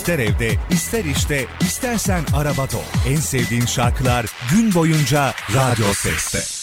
İster evde, ister işte, istersen arabada ol. En sevdiğin şarkılar gün boyunca Radyo Ses'te.